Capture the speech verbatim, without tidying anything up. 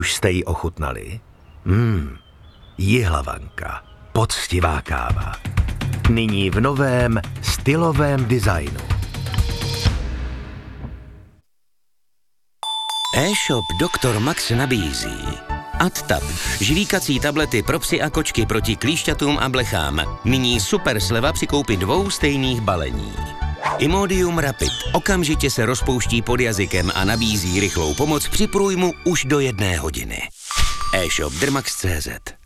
Už jste ji ochutnali? Hmm, jihlavanka, poctivá káva. Nyní v novém stylovém designu. E-shop doktor Max nabízí AdTab, žvíkací tablety pro psy a kočky proti klíšťatům a blechám. Nyní super sleva při koupi dvou stejných balení. Imodium Rapid okamžitě se rozpouští pod jazykem a nabízí rychlou pomoc při průjmu už do jedné hodiny. E-shop dermax tečka cé zet